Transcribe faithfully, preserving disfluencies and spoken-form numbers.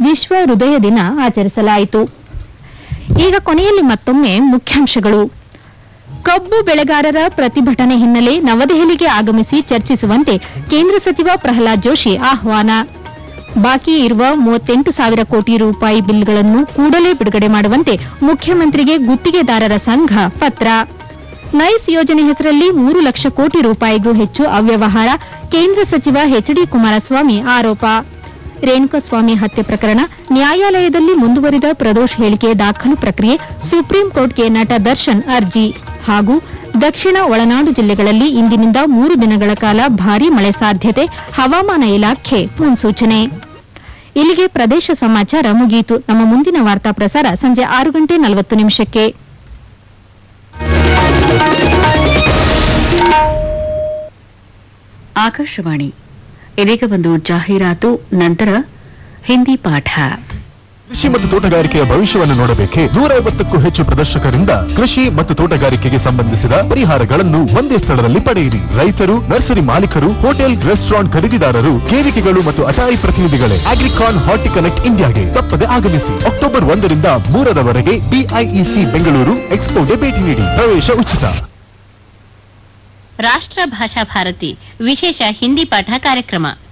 ವಿಶ್ವ ಹೃದಯ ದಿನ ಆಚರಿಸಲಾಯಿತು. ಈಗ ಕೊನೆಯಲ್ಲಿ ಮತ್ತೊಮ್ಮೆ ಮುಖ್ಯಾಂಶಗಳು. ಕಬ್ಬು ಬೆಳೆಗಾರರ ಪ್ರತಿಭಟನೆ ಹಿನ್ನೆಲೆ ನವದೆಹಲಿಗೆ ಆಗಮಿಸಿ ಚರ್ಚಿಸುವಂತೆ ಕೇಂದ್ರ ಸಚಿವ ಪ್ರಹ್ಲಾದ್ ಜೋಶಿ ಆಹ್ವಾನ. ಬಾಕಿ ಇರುವ ಮೂವತ್ತೆಂಟು ಸಾವಿರ ಕೋಟಿ ರೂಪಾಯಿ ಬಿಲ್ಗಳನ್ನು ಕೂಡಲೇ ಬಿಡುಗಡೆ ಮಾಡುವಂತೆ ಮುಖ್ಯಮಂತ್ರಿಗೆ ಗುತ್ತಿಗೆದಾರರ ಸಂಘ ಪತ್ರ. ನೈಸ್ ಯೋಜನೆ ಹೆಸರಲ್ಲಿ ಮೂರು ಲಕ್ಷ ಕೋಟಿ ರೂಪಾಯಿಗೂ ಹೆಚ್ಚು ಅವ್ಯವಹಾರ, ಕೇಂದ್ರ ಸಚಿವ ಎಚ್ ಡಿ ಕುಮಾರಸ್ವಾಮಿ ಆರೋಪ. ರೇಣುಕಾಸ್ವಾಮಿ ಹತ್ಯೆ ಪ್ರಕರಣ ನ್ಯಾಯಾಲಯದಲ್ಲಿ ಮುಂದುವರಿದ ಪ್ರದೋಷ್ ಹೇಳಿಕೆ ದಾಖಲು ಪ್ರಕ್ರಿಯೆ, ಸುಪ್ರೀಂ ಕೋರ್ಟ್ಗೆ ನಟ ದರ್ಶನ್ ಅರ್ಜಿ. ಹಾಗೂ ದಕ್ಷಿಣ ಒಳನಾಡು ಜಿಲ್ಲೆಗಳಲ್ಲಿ ಇಂದಿನಿಂದ ಮೂರು ದಿನಗಳ ಕಾಲ ಭಾರೀ ಮಳೆ ಸಾಧ್ಯತೆ, ಹವಾಮಾನ ಇಲಾಖೆ ಮುನ್ಸೂಚನೆ. ಇಲ್ಲಿಗೆ ಪ್ರದೇಶ ಸಮಾಚಾರ ಮುಗಿಯಿತು. ನಮ್ಮ ಮುಂದಿನ ವಾರ್ತಾ ಪ್ರಸಾರ ಸಂಜೆ ಆರು ಗಂಟೆ ನಲವತ್ತು ನಿಮಿಷಕ್ಕೆ. ಆಕಾಶವಾಣಿ. ಇದೀಗ ಒಂದು ಜಾಹೀರಾತು, ನಂತರ ಹಿಂದಿ ಪಾಠ. ಕೃಷಿ ಮತ್ತು ತೋಟಗಾರಿಕೆಯ ಭವಿಷ್ಯವನ್ನು ನೋಡಬೇಕೆ? ನೂರ ಐವತ್ತಕ್ಕೂ ಹೆಚ್ಚು ಪ್ರದರ್ಶಕರಿಂದ ಕೃಷಿ ಮತ್ತು ತೋಟಗಾರಿಕೆಗೆ ಸಂಬಂಧಿಸಿದ ಪರಿಹಾರಗಳನ್ನು ಒಂದೇ ಸ್ಥಳದಲ್ಲಿ ಪಡೆಯಿರಿ. ರೈತರು, ನರ್ಸರಿ ಮಾಲೀಕರು, ಹೋಟೆಲ್, ರೆಸ್ಟೋರೆಂಟ್ ಖರೀದಿದಾರರು, ಕೇವಿಕೆಗಳು ಮತ್ತು ಅಟಾರಿ ಪ್ರತಿನಿಧಿಗಳೇ ಅಗ್ರಿಕಾನ್ ಹಾರ್ಟಿ ಕನೆಕ್ಟ್ ಇಂಡಿಯಾಗೆ ತಪ್ಪದೆ ಆಗಮಿಸಿ. ಅಕ್ಟೋಬರ್ ಒಂದರಿಂದ ಮೂರರವರೆಗೆ ಬಿಐಇಸಿ ಬೆಂಗಳೂರು ಎಕ್ಸ್ಪೋಗೆ ಭೇಟಿ ನೀಡಿ. ಪ್ರವೇಶ ಉಚಿತ. ರಾಷ್ಟ್ರ ಭಾಷಾ ಭಾರತಿ ವಿಶೇಷ ಹಿಂದಿ ಪಾಠ ಕಾರ್ಯಕ್ರಮ.